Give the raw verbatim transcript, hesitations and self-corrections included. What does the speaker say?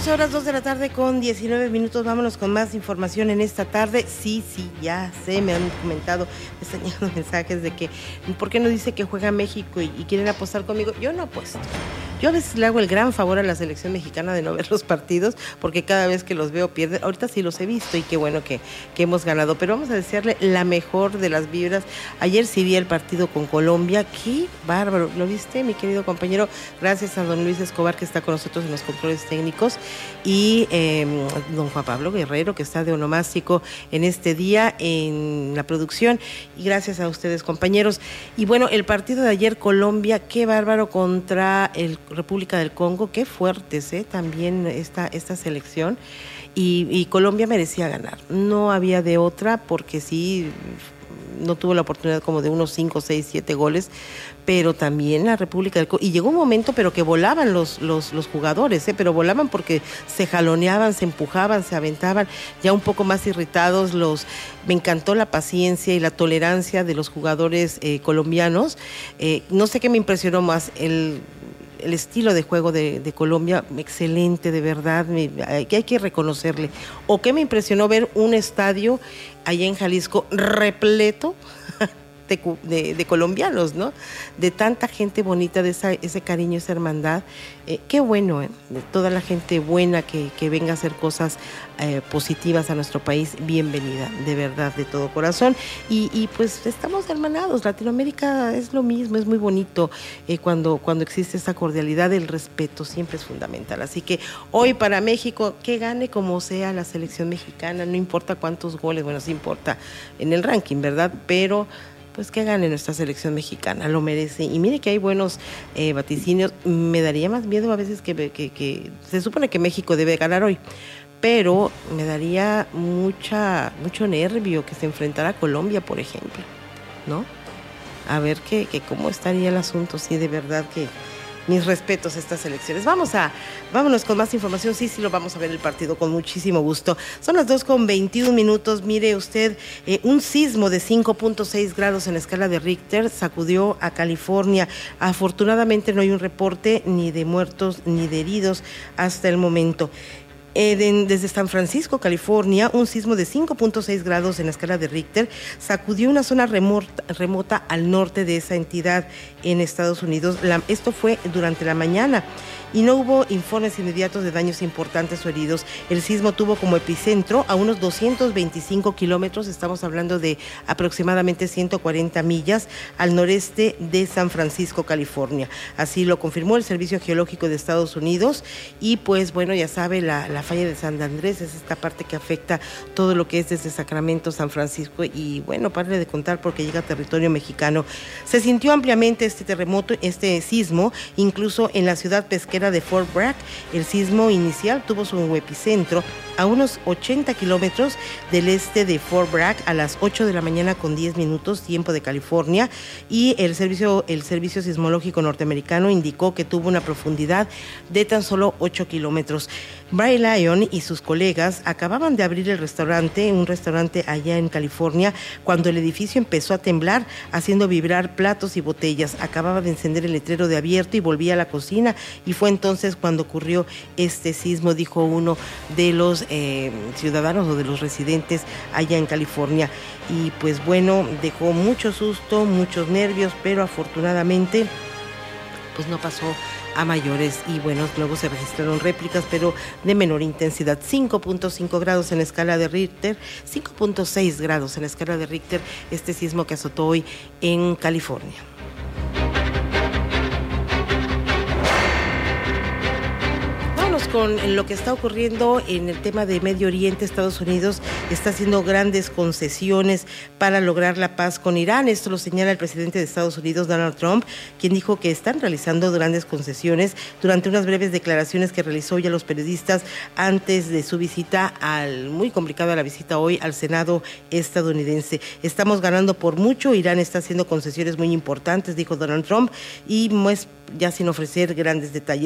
doce horas, dos de la tarde con diecinueve minutos. Vámonos con más información en esta tarde. Sí, sí, ya sé, me han comentado, me están llegando mensajes de que ¿por qué no dice que juega México y, y quieren apostar conmigo? Yo no apuesto. Yo a veces le hago el gran favor a la selección mexicana de no ver los partidos, porque cada vez que los veo pierden. Ahorita sí los he visto y qué bueno que, que hemos ganado, pero vamos a desearle la mejor de las vibras. Ayer sí vi el partido con Colombia, qué bárbaro. ¿Lo viste, mi querido compañero? Gracias a don Luis Escobar, que está con nosotros en los controles técnicos, y eh, don Juan Pablo Guerrero, que está de onomástico en este día en la producción, y gracias a ustedes, compañeros. Y bueno, el partido de ayer, Colombia, qué bárbaro contra el República del Congo, qué fuertes, ¿eh? También esta, esta selección, y, y Colombia merecía ganar, no había de otra, porque sí, no tuvo la oportunidad como de unos cinco, seis, siete goles, pero también la República del Congo, y llegó un momento pero que volaban los, los, los jugadores, ¿eh? Pero volaban porque se jaloneaban, se empujaban, se aventaban, ya un poco más irritados los. Me encantó la paciencia y la tolerancia de los jugadores eh, colombianos. Eh, no sé qué me impresionó más, el el estilo de juego de, de Colombia, excelente, de verdad, me, que hay que reconocerle. O que me impresionó ver un estadio allá en Jalisco repleto de, de, de colombianos, ¿no? De tanta gente bonita, de esa, ese cariño, esa hermandad. Eh, qué bueno, ¿eh? De toda la gente buena que, que venga a hacer cosas eh, positivas a nuestro país, bienvenida, de verdad, de todo corazón. Y, y pues estamos hermanados, Latinoamérica es lo mismo, es muy bonito eh, cuando, cuando existe esa cordialidad, el respeto siempre es fundamental. Así que hoy para México, que gane como sea la selección mexicana, no importa cuántos goles, bueno, sí importa en el ranking, ¿verdad? Pero pues que gane nuestra selección mexicana, lo merece. Y mire que hay buenos eh, vaticinios. Me daría más miedo a veces que, que, que se supone que México debe ganar hoy, pero me daría mucha mucho nervio que se enfrentara a Colombia, por ejemplo, ¿no? A ver que, que cómo estaría el asunto, sí, de verdad que mis respetos a estas elecciones. Vamos a, vámonos con más información. Sí, sí, lo vamos a ver el partido con muchísimo gusto. Son las dos con veintiún minutos. Mire usted, eh, un sismo de cinco punto seis grados en la escala de Richter sacudió a California. Afortunadamente no hay un reporte ni de muertos ni de heridos hasta el momento. Eh, de, desde San Francisco, California, un sismo de cinco punto seis grados en la escala de Richter sacudió una zona remota, remota al norte de esa entidad en Estados Unidos. La, esto fue durante la mañana y no hubo informes inmediatos de daños importantes o heridos. El sismo tuvo como epicentro a unos doscientos veinticinco kilómetros, estamos hablando de aproximadamente ciento cuarenta millas al noreste de San Francisco, California. Así lo confirmó el Servicio Geológico de Estados Unidos. Y pues bueno, ya sabe, la, la falla de San Andrés es esta parte que afecta todo lo que es desde Sacramento, San Francisco, y bueno, pare de contar porque llega a territorio mexicano. Se sintió ampliamente este terremoto, este sismo, incluso en la ciudad pesquera de Fort Bragg. El sismo inicial tuvo su epicentro a unos ochenta kilómetros del este de Fort Bragg a las ocho de la mañana con diez minutos, tiempo de California, y el servicio, el servicio sismológico norteamericano indicó que tuvo una profundidad de tan solo ocho kilómetros. Bray Lyon y sus colegas acababan de abrir el restaurante, un restaurante allá en California, cuando el edificio empezó a temblar, haciendo vibrar platos y botellas. Acababa de encender el letrero de abierto y volvía a la cocina, y fue entonces cuando ocurrió este sismo, dijo uno de los eh, ciudadanos o de los residentes allá en California. Y pues bueno, dejó mucho susto, muchos nervios, pero afortunadamente pues no pasó a mayores. Y bueno, luego se registraron réplicas, pero de menor intensidad. cinco punto cinco grados en la escala de Richter, cinco punto seis grados en la escala de Richter, este sismo que azotó hoy en California. Con lo que está ocurriendo en el tema de Medio Oriente, Estados Unidos está haciendo grandes concesiones para lograr la paz con Irán. Esto lo señala el presidente de Estados Unidos, Donald Trump, quien dijo que están realizando grandes concesiones durante unas breves declaraciones que realizó hoy a los periodistas antes de su visita, al muy complicada la visita hoy al Senado estadounidense. Estamos ganando por mucho, Irán está haciendo concesiones muy importantes, dijo Donald Trump, y pues ya sin ofrecer grandes detalles.